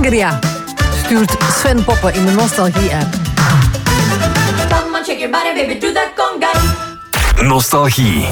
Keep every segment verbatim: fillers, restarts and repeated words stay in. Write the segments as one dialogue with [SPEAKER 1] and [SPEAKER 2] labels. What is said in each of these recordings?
[SPEAKER 1] Sangria stuurt Sven Poppen in de Nostalgie-app.
[SPEAKER 2] Come on, shake your body, baby, do that conga.
[SPEAKER 3] Nostalgie.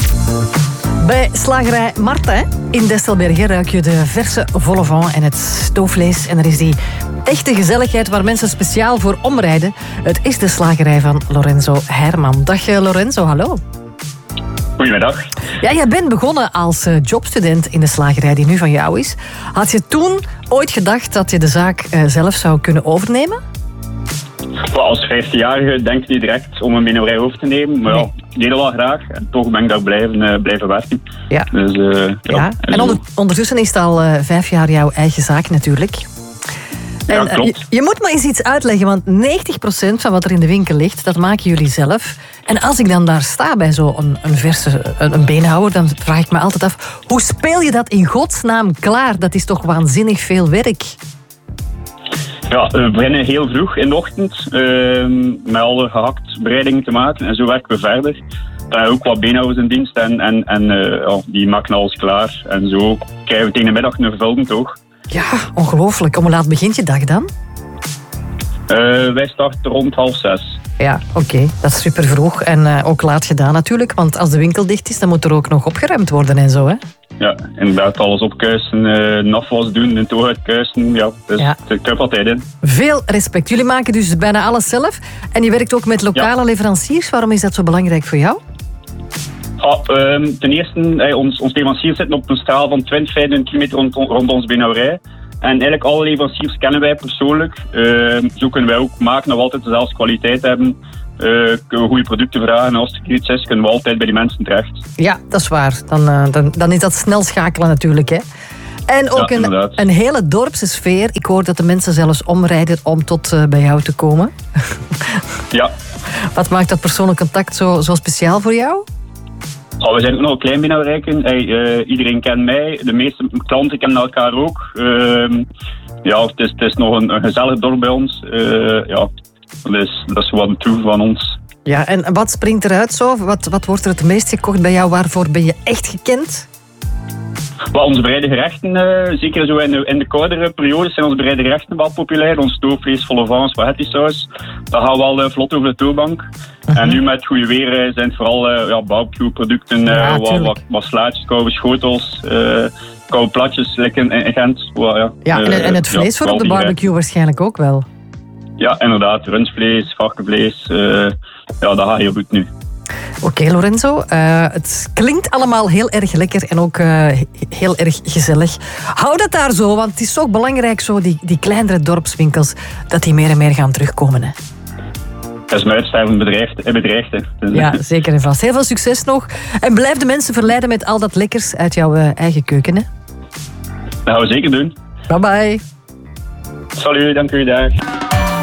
[SPEAKER 1] Bij slagerij Martin in Destelbergen ruik je de verse vol au vent en het stoofvlees. En er is die echte gezelligheid waar mensen speciaal voor omrijden. Het is de slagerij van Lorenzo Herman. Dag Lorenzo, hallo.
[SPEAKER 4] Goedemiddag.
[SPEAKER 1] Ja, jij bent begonnen als jobstudent in de slagerij die nu van jou is. Had je toen ooit gedacht dat je de zaak zelf zou kunnen overnemen?
[SPEAKER 4] Als vijftienjarige denk ik niet direct om een minorai over te nemen. Maar nee. ja, ik deed dat wel graag. En toch ben ik daar blijven, uh, blijven werken.
[SPEAKER 1] Ja.
[SPEAKER 4] Dus, uh, ja.
[SPEAKER 1] ja. En onder, ondertussen is het al uh, vijf jaar jouw eigen zaak natuurlijk. En,
[SPEAKER 4] ja, klopt.
[SPEAKER 1] Uh, je, je moet me eens iets uitleggen, want negentig procent van wat er in de winkel ligt, dat maken jullie zelf. En als ik dan daar sta bij zo'n een verse een, een beenhouwer, dan vraag ik me altijd af, hoe speel je dat in godsnaam klaar? Dat is toch waanzinnig veel werk?
[SPEAKER 4] Ja, we beginnen heel vroeg in de ochtend uh, met alle gehakt bereidingen te maken en zo werken we verder. Dan hebben we ook wat beenhouwers in dienst en, en, en uh, ja, die maken alles klaar. En zo krijgen we tegen de middag een gevulde toch.
[SPEAKER 1] Ja, ongelooflijk. Om hoe laat begint je dag dan?
[SPEAKER 4] Uh, wij starten rond half zes.
[SPEAKER 1] Ja, oké. Okay. Dat is super vroeg. En uh, ook laat gedaan natuurlijk. Want als de winkel dicht is, dan moet er ook nog opgeruimd worden en zo, hè?
[SPEAKER 4] Ja, inderdaad. Alles opkuisen, uh, een afwas doen, een toog uitkuisen. Ja, dus
[SPEAKER 1] ja.
[SPEAKER 4] Ik heb wat tijd in.
[SPEAKER 1] Veel respect. Jullie maken dus bijna alles zelf. En je werkt ook met lokale ja. leveranciers. Waarom is dat zo belangrijk voor jou?
[SPEAKER 4] Ah, um, ten eerste, hey, ons, ons leveranciers zitten op een straal van twintig, vijfentwintig kilometer rond, rond onze beenhouwerij. En eigenlijk alle leveranciers kennen wij persoonlijk. Uh, zo kunnen wij ook maken dat we altijd dezelfde kwaliteit hebben. Uh, kunnen we goede producten vragen. En als er iets is, kunnen we altijd bij die mensen terecht.
[SPEAKER 1] Ja, dat is waar. Dan, uh, dan, dan is dat snel schakelen natuurlijk, hè. En ook
[SPEAKER 4] ja,
[SPEAKER 1] een, een hele dorpse sfeer. Ik hoor dat de mensen zelfs omrijden om tot uh, bij jou te komen.
[SPEAKER 4] Ja.
[SPEAKER 1] Wat maakt dat persoonlijk contact zo, zo speciaal voor jou?
[SPEAKER 4] Oh, we zijn ook nog een klein binnenrijken. Hey, uh, iedereen kent mij. De meeste klanten kennen elkaar ook. Uh, ja, het is, het is nog een, een gezellig dorp bij ons. Uh, ja, dat is, dat is wat de troef van ons.
[SPEAKER 1] Ja, en wat springt eruit zo? Wat, wat wordt er het meest gekocht bij jou? Waarvoor ben je echt gekend?
[SPEAKER 4] Well, onze bereide gerechten, uh, zeker zo in de, in de koudere periodes, zijn onze bereide gerechten wel populair. Ons stoofvlees, vol au vent, spaghetti saus. Dat gaat wel uh, vlot over de toonbank. Uh-huh. En nu met het goede weer uh, zijn het vooral uh, ja, barbecue producten, uh, ja, wat, wat, wat slaatjes, koude schotels, uh, koude platjes, lekker in, in Gent. Well, ja,
[SPEAKER 1] ja, en,
[SPEAKER 4] uh,
[SPEAKER 1] en het vlees ja, voor op de barbecue gerechten. Waarschijnlijk ook wel.
[SPEAKER 4] Ja, inderdaad. Rundvlees, varkenvlees. Uh, ja, dat gaat heel goed nu.
[SPEAKER 1] Oké, okay, Lorenzo. Uh, het klinkt allemaal heel erg lekker en ook uh, heel erg gezellig. Hou dat daar zo, want het is toch belangrijk, zo die, die kleinere dorpswinkels, dat die meer en meer gaan terugkomen. Hè?
[SPEAKER 4] Dat is mijn uitstervend bedrijf. bedrijf dus
[SPEAKER 1] ja, zeker en vast. Heel veel succes nog. En blijf de mensen verleiden met al dat lekkers uit jouw uh, eigen keuken. Hè?
[SPEAKER 4] Dat gaan we zeker doen.
[SPEAKER 1] Bye bye.
[SPEAKER 4] Salut, dank u, dag.